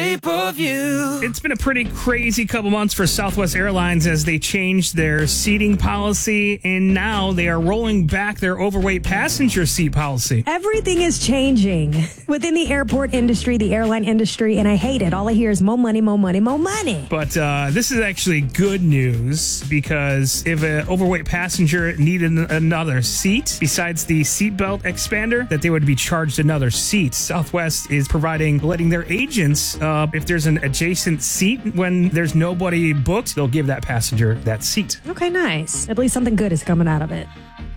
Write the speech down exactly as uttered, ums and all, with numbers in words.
Pay-per-view. It's been a pretty crazy couple months for Southwest Airlines as they changed their seating policy, and now they are rolling back their overweight passenger seat policy. Everything is changing within the airport industry, the airline industry, and I hate it. All I hear is more money, more money, more money. But uh, this is actually good news, because if an overweight passenger needed another seat besides the seatbelt expander, that they would be charged another seat. Southwest is providing, letting their agents, uh, if there's an adjacent seat when there's nobody booked, they'll give that passenger that seat. Okay, nice. At least something good is coming out of it.